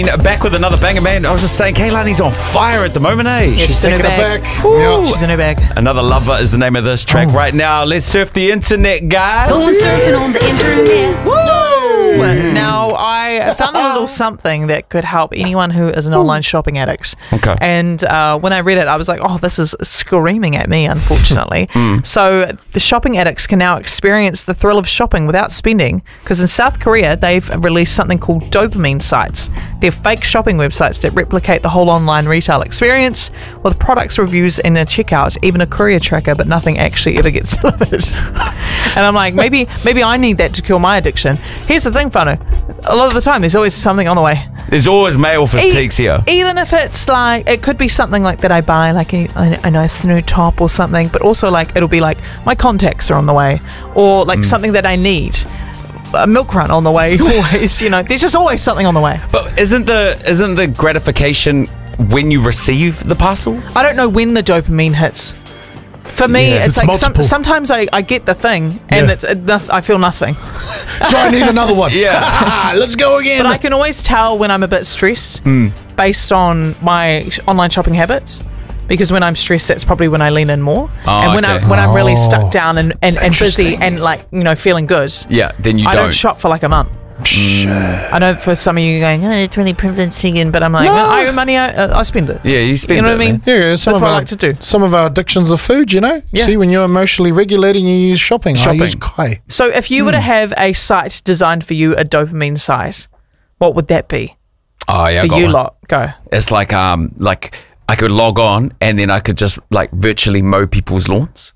Back with another banger, man. I was just saying, Kehlani's on fire at the moment, eh? Yeah, she's taking in her it bag. back. Ooh, she's in her bag. Another Lover is the name of this track right now. Let's surf the internet, guys. Going surfing on the internet. Now, I found a little something that could help anyone who is an online shopping addict. Okay. And when I read it, I was like, oh, this is screaming at me, unfortunately. So the shopping addicts can now experience the thrill of shopping without spending, because in South Korea, they've released something called dopamine sites. They're fake shopping websites that replicate the whole online retail experience with products, reviews, and a checkout, even a courier tracker, but nothing actually ever gets delivered. And I'm like, maybe I need that to cure my addiction. Here's the thing, Whānau. A lot of the time, there's always something on the way. There's always mail for Teeks here. Even if it's like, it could be something like that I buy, like a nice new top or something, but also like, it'll be like, my contacts are on the way, or like something that I need. A milk run on the way, always, there's just always something on the way. But isn't the gratification when you receive the parcel? I don't know when the dopamine hits. For me, it's like sometimes I get the thing and I feel nothing. So I need another one. Yeah. Let's go again. But I can always tell when I'm a bit stressed based on my online shopping habits. Because when I'm stressed, that's probably when I lean in more. And when I'm really stuck down and busy and feeling good, then you I don't shop for like a month. I know for some of you going, it's really privileging, but I'm like, I owe money, I spend it. Yeah, you spend it. You know what I mean? Yeah, that's what I like to do. Some of our addictions are food, Yeah. See, when you're emotionally regulating, you use shopping. I use Kai. So if you were to have a site designed for you, a dopamine site, what would that be? Oh, yeah, for you lot, go. It's like I could log on and then I could just like virtually mow people's lawns.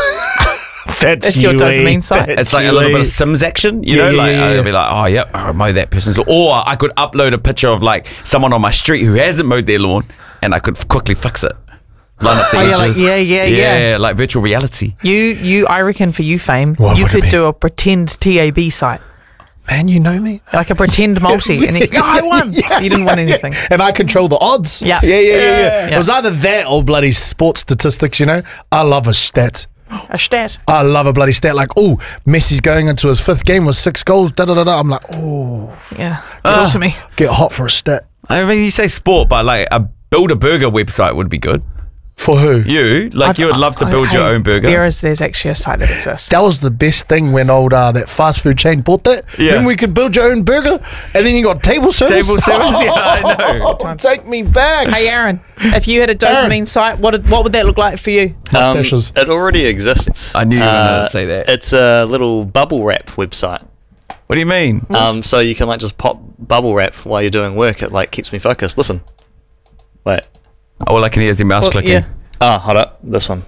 That's your dopamine site. It's like a little bit of Sims action, I'd be like, oh yeah, I'll mow that person's lawn. Or I could upload a picture of like someone on my street who hasn't mowed their lawn, and I could quickly fix it. Line up the edges. Yeah, like virtual reality. I reckon for you, Fame, What you would it could be? do a pretend TAB site. Man, you know me. Like a pretend multi. And I won. You didn't win anything. And I control the odds. Yeah. It was either that or bloody sports statistics, I love a stat. A stat. I love a bloody stat. Like, oh, Messi's going into his 5th game with 6 goals. Da-da-da-da. I'm like, oh. Yeah. Talk to me. Get hot for a stat. I mean, you say sport, but like a Build-A-Burger website would be good. For who? You? Like you would love to build your own burger? There's actually a site that exists. That was the best thing when that fast food chain bought that. Yeah. Then we could build your own burger, and then you got table service. Table service? Yeah, I know. Take me back. Hey, Aaron, if you had a dopamine site, what would that look like for you? Mustaches. It already exists. I knew you were going to say that. It's a little bubble wrap website. What do you mean? So you can like just pop bubble wrap while you're doing work. It like keeps me focused. Listen. Wait. All I can hear is your mouse clicking. Yeah. Hold up. This one.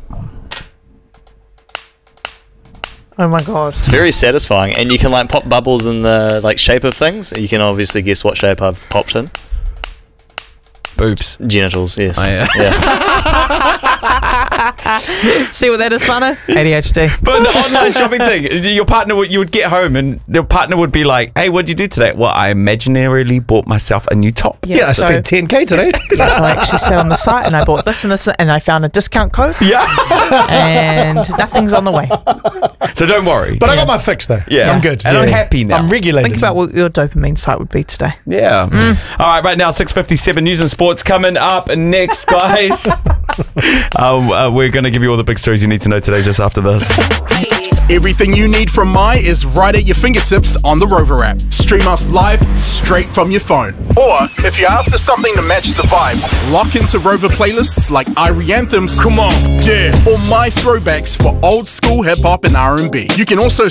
Oh my god. It's very satisfying, and you can like pop bubbles in the like shape of things. You can obviously guess what shape I've popped in. Boobs. Genitals, yes. Oh, yeah. See what that is, Whānau? ADHD. But the online shopping thing, your partner you would get home and your partner would be like, hey, what'd you do today? Well, I imaginarily bought myself a new top. Yeah, I spent 10K today. Yeah, so I actually sat on the site and I bought this and this and I found a discount code. Yeah. And nothing's on the way. So don't worry. But I got my fix though. Yeah. I'm good. And I'm happy now. I'm regulated. Think about what your dopamine site would be today. Yeah. All right, right now, 6:57 news and sports coming up next, guys. We're going to give you all the big stories you need to know today just after this. Everything you need from My is right at your fingertips on the Rover app. Stream us live straight from your phone. Or, if you're after something to match the vibe, lock into Rover playlists like Irie Anthems, come on, yeah, or My Throwbacks for old school hip hop and R&B. You can also